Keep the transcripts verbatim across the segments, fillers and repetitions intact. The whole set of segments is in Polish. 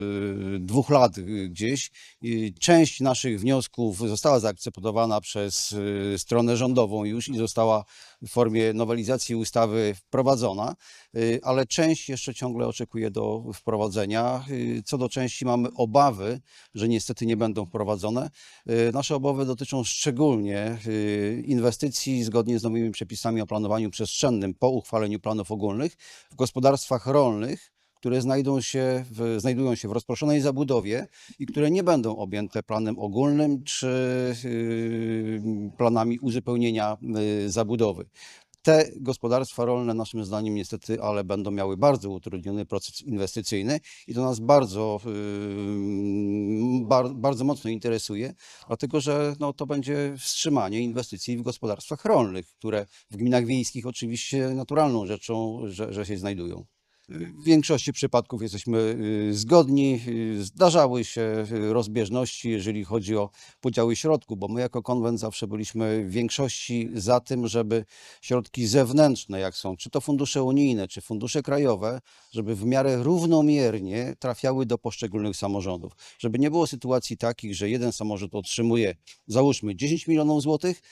dwóch lat gdzieś. Część naszych wniosków została zaakceptowana przez stronę rządową już i została w formie nowelizacji ustawy wprowadzona, ale część jeszcze ciągle oczekuje do wprowadzenia. Co do części mamy obawy, że niestety nie będą wprowadzone. Nasze obawy dotyczą szczególnie inwestycji zgodnie z nowymi przepisami o planowaniu przestrzennym po uchwaleniu planów ogólnych w gospodarstwach rolnych, które znajdą się w, znajdują się w rozproszonej zabudowie i które nie będą objęte planem ogólnym czy yy, planami uzupełnienia yy, zabudowy. Te gospodarstwa rolne naszym zdaniem niestety, ale będą miały bardzo utrudniony proces inwestycyjny i to nas bardzo, yy, bar, bardzo mocno interesuje, dlatego że no, to będzie wstrzymanie inwestycji w gospodarstwach rolnych, które w gminach wiejskich oczywiście naturalną rzeczą, że, że się znajdują. W większości przypadków jesteśmy zgodni. Zdarzały się rozbieżności, jeżeli chodzi o podziały środków, bo my jako konwent zawsze byliśmy w większości za tym, żeby środki zewnętrzne, jak są czy to fundusze unijne, czy fundusze krajowe, żeby w miarę równomiernie trafiały do poszczególnych samorządów. Żeby nie było sytuacji takich, że jeden samorząd otrzymuje, załóżmy, dziesięć milionów złotych,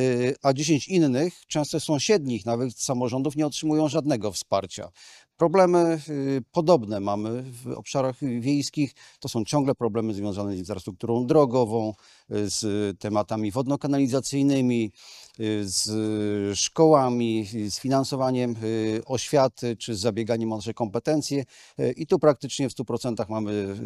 a dziesięć innych, często sąsiednich nawet samorządów, nie otrzymują żadnego wsparcia. Problemy podobne mamy w obszarach wiejskich. To są ciągle problemy związane z infrastrukturą drogową, z tematami wodno-kanalizacyjnymi, z szkołami, z finansowaniem oświaty czy z zabieganiem o nasze kompetencje. I tu praktycznie w stu procentach mamy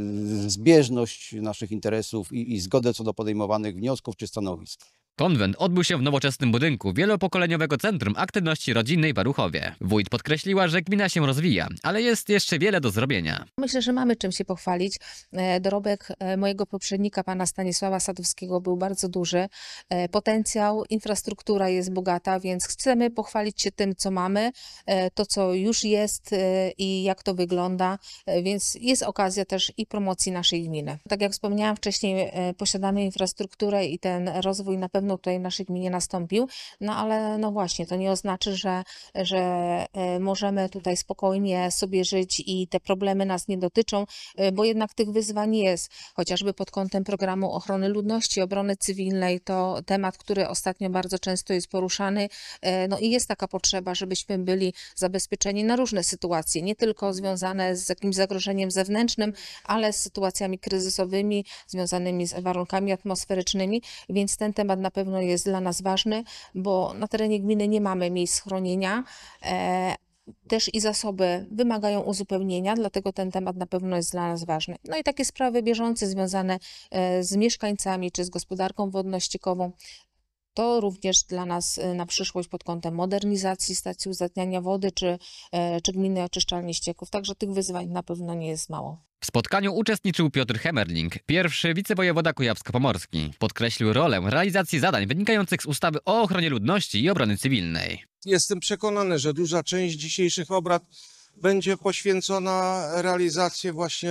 zbieżność naszych interesów i, i zgodę co do podejmowanych wniosków czy stanowisk. Konwent odbył się w nowoczesnym budynku wielopokoleniowego Centrum Aktywności Rodzinnej w Baruchowie. Wójt podkreśliła, że gmina się rozwija, ale jest jeszcze wiele do zrobienia. Myślę, że mamy czym się pochwalić. Dorobek mojego poprzednika, pana Stanisława Sadowskiego, był bardzo duży. Potencjał, infrastruktura jest bogata, więc chcemy pochwalić się tym, co mamy, to, co już jest i jak to wygląda, więc jest okazja też i promocji naszej gminy. Tak jak wspomniałam wcześniej, posiadamy infrastrukturę i ten rozwój na pewno tutaj w naszej gminie nastąpił, no ale no właśnie, to nie oznacza, że, że możemy tutaj spokojnie sobie żyć i te problemy nas nie dotyczą, bo jednak tych wyzwań jest, chociażby pod kątem programu ochrony ludności, obrony cywilnej, to temat, który ostatnio bardzo często jest poruszany, no i jest taka potrzeba, żebyśmy byli zabezpieczeni na różne sytuacje, nie tylko związane z jakimś zagrożeniem zewnętrznym, ale z sytuacjami kryzysowymi, związanymi z warunkami atmosferycznymi, więc ten temat na pewno jest dla nas ważny, bo na terenie gminy nie mamy miejsc schronienia, e, też i zasoby wymagają uzupełnienia, dlatego ten temat na pewno jest dla nas ważny. No i takie sprawy bieżące związane e, z mieszkańcami czy z gospodarką wodno-ściekową, to również dla nas na przyszłość pod kątem modernizacji stacji uzdatniania wody czy, czy gminnej oczyszczalni ścieków. Także tych wyzwań na pewno nie jest mało. W spotkaniu uczestniczył Piotr Hemerling, pierwszy wicewojewoda kujawsko-pomorski. Podkreślił rolę realizacji zadań wynikających z ustawy o ochronie ludności i obrony cywilnej. Jestem przekonany, że duża część dzisiejszych obrad będzie poświęcona realizacji właśnie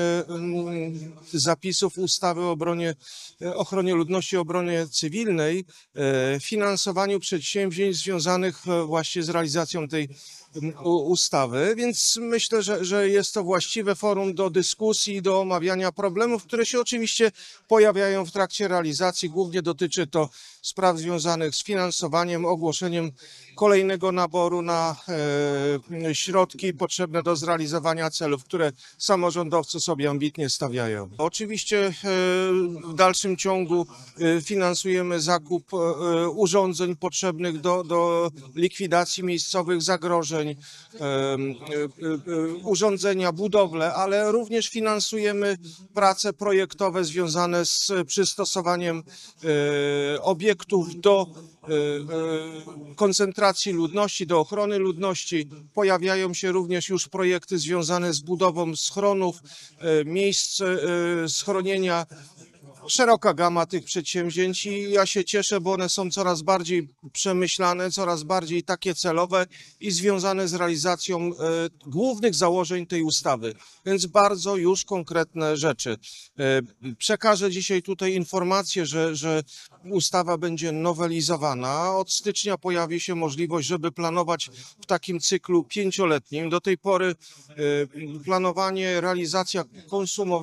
zapisów ustawy o obronie, ochronie ludności i obronie cywilnej, finansowaniu przedsięwzięć związanych właśnie z realizacją tej ustawy, więc myślę, że, że jest to właściwe forum do dyskusji, do omawiania problemów, które się oczywiście pojawiają w trakcie realizacji. Głównie dotyczy to spraw związanych z finansowaniem, ogłoszeniem kolejnego naboru na e, środki potrzebne do zrealizowania celów, które samorządowcy sobie ambitnie stawiają. Oczywiście e, w dalszym ciągu e, finansujemy zakup e, urządzeń potrzebnych do, do likwidacji miejscowych zagrożeń, e, e, e, urządzenia, budowle, ale również finansujemy prace projektowe związane z przystosowaniem e, obiektów do koncentracji ludności, do ochrony ludności. Pojawiają się również już projekty związane z budową schronów, miejsc schronienia szeroka gama tych przedsięwzięć i ja się cieszę, bo one są coraz bardziej przemyślane, coraz bardziej takie celowe i związane z realizacją e, głównych założeń tej ustawy, więc bardzo już konkretne rzeczy. E, przekażę dzisiaj tutaj informację, że, że ustawa będzie nowelizowana. Od stycznia pojawi się możliwość, żeby planować w takim cyklu pięcioletnim. Do tej pory e, planowanie, realizacja konsumowania